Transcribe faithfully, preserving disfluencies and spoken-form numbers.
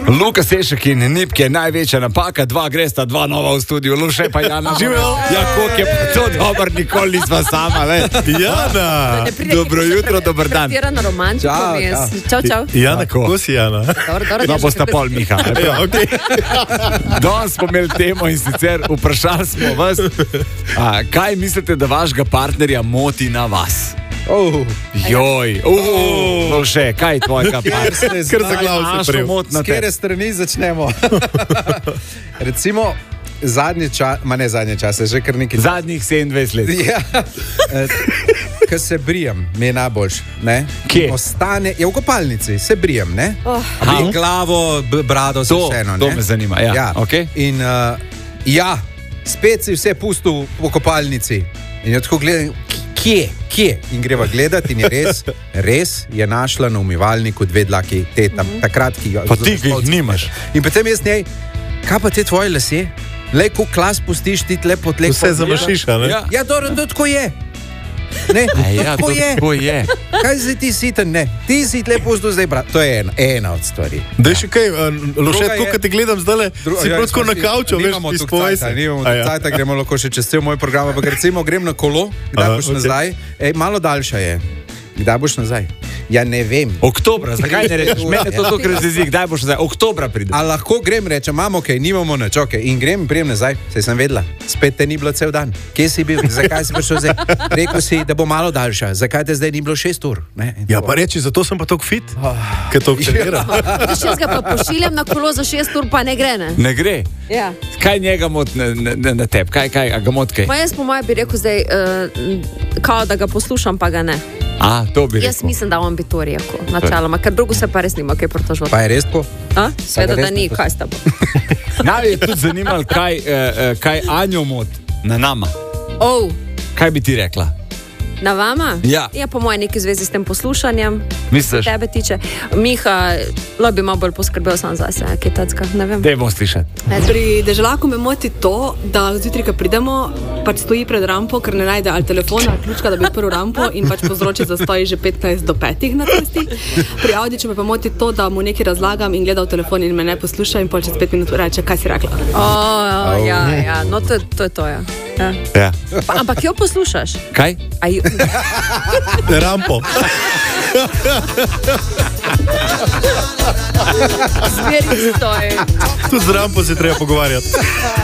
Luka Sešek in Nipke je največja napaka, dva gresta, dva nova v studiu, Luše pa Jana. Živijo. Ja, koliko je pa to dobro, nikoli nisva sama, le. Jana. Dobro jutro, dober dan. Pretirana romantika Čau, vmes. čau. Čau, čau. Jana, kako si, Jana? Dobro, dobro, No, Deža, bosta kako pol si? Miha. Ja, okay. Danes smo imeli temo in sicer vprašali smo vas, a, kaj mislite, da vašega partnerja moti na vas? Oh. Joj, uh, no še, kaj je tvojega partnerja? Kar za glav se prijel. S kere strani začnemo? Recimo, zadnji čas, ma ne zadnji čas, je že kar nekaj. Zadnjih sedemindvajset let. Ja, ko se brijem, mi je najboljš. Ne? Kje? Ostane, je v kopalnici, se brijem, ne? Oh. Bi glavo, b- brado, To, vse eno. to ne? me zanima, ja, Ja. okej. In uh, ja, spet si vse pustil v kopalnici. In jo tako gledam, kje, kje? In greva gledati in je res, res je našla na umivalniku dve dlaki, te tam, takrat, ki jo... Pa ti, ki jih nimaš. In potem jaz njej, kaj pa te tvoje lase? Lej, ko klas pustiš, ti tle potlek. Vse zamašiš, a ne? Ja. Ja, dobro, to tako je. Ne, A ja, tako to je. tako je. Kaj zdaj ti si ten, ne? Ti si tle pustil zdaj, brat. To je ena, ena od stvari. Daj še kaj, uh, Loše, Druga tako, je- kad te gledam zdaj, si ja, prav tako na kauču, veš, nimamo toliko izpovej se. cajta, nimamo A ja. cajta, gremo lahko še čez cel moj program, ampak recimo grem na kolo, kdaj Aha, boš okej. nazaj? Ej, malo daljša je. Kdaj boš nazaj? Ja, ne vem. Oktobra, zakaj ne rečeš? Mene to to razjezi, kdaj boš zdaj? Oktobra pride. A lahko grem, rečem, imamo ok, nimamo nič, ok, in grem, prijem nazaj, saj sem vedela, spet te ni bilo cel dan. Kje si bil, zakaj si prišel zdaj? Rekel si, da bo malo daljša, zakaj te zdaj ni bilo šest ur? Ne? In Ja, to- pa reči, zato sem pa tako fit, ker to treniram. Viš, jaz ga pa pošiljam na kolo za šest ur, pa ne gre, ne? Ne gre. Ja. Kaj njega mot na, na, na tebi? Kaj, kaj, a ga mot kaj? Pa jaz po moje bi rekel zdaj, uh, kao da ga poslušam, pa ga ne. A, to bi Jaz rekel. mislim, da on bi to rekel, načeloma, ker drugo se pa res nima kaj pritoževati. Pa je res tako? A? Sveda, da res ni, ne kaj sta pa. Naj je tudi zanimalo, kaj, eh, eh, kaj Anjo mot na nama. Oh, Kaj bi ti rekla? na vama? Ja. Ja, po moje nekaj v zvezi s tem poslušanjem. Misliš? Tebe tiče. Miha, lahko bi malo bolj poskrbel sam zase, kaj tacka, ne vem. Dej bom slišati. Pri deželaku me moti to, da zjutraj, ko pridemo, pač stoji pred rampo, ker ne najde ali telefona, ali ključka, da bi odprl rampo in pač povzroči zastoj že petnajst do petih na cesti. Pri Audiču me pa moti to, da mu nekaj razlagam in gleda v telefon in me ne posluša in pol čez pet minut reče, kaj si rekla. O, oh, ja, ja, no to, to je to, ja. ja. Ja. Pa, ampak jo poslušaš? Kaj? A jo, Rampo. zmeri stoj. Tudi z rampo se treba pogovarjati.